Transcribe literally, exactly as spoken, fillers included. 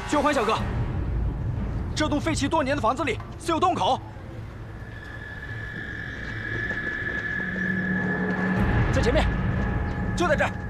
薛欢小哥，这栋废弃多年的房子里似有洞口，在前面，就在这儿。